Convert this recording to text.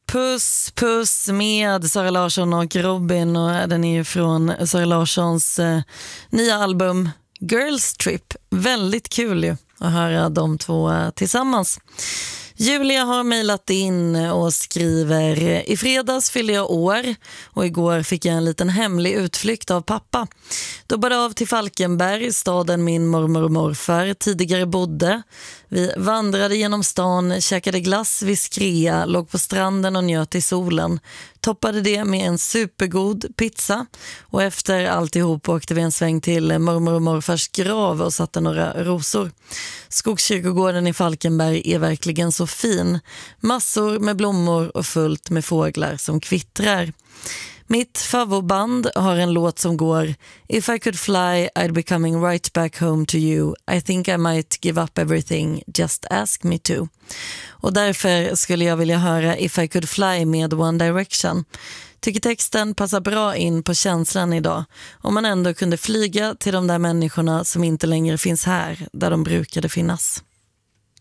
Puss puss med Sara Larsson och Robin, och den är ju från Sara Larssons nya album Girls Trip. Väldigt kul ju att höra de två tillsammans. Julia har mejlat in och skriver: i fredags fyllde jag år och igår fick jag en liten hemlig utflykt av pappa. Dobbade av till Falkenberg, staden min mormor och morfar tidigare bodde. Vi vandrade genom stan, käkade glass vid Skrea, låg på stranden och njöt i solen. Toppade det med en supergod pizza och efter alltihop åkte vi en sväng till mormor och morfars grav och satte några rosor. Skogskyrkogården i Falkenberg är verkligen så fin. Massor med blommor och fullt med fåglar som kvittrar. Mitt favoritband har en låt som går: If I could fly, I'd be coming right back home to you. I think I might give up everything, just ask me to. Och därför skulle jag vilja höra If I could fly med One Direction. Tycker texten passar bra in på känslan idag. Om man ändå kunde flyga till de där människorna som inte längre finns här, där de brukade finnas.